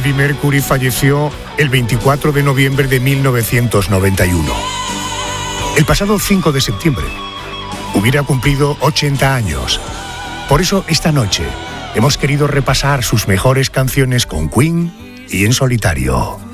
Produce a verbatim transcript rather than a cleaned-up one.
Freddie Mercury falleció el veinticuatro de noviembre de mil novecientos noventa y uno. El pasado cinco de septiembre hubiera cumplido ochenta años. Por eso esta noche hemos querido repasar sus mejores canciones con Queen y en solitario.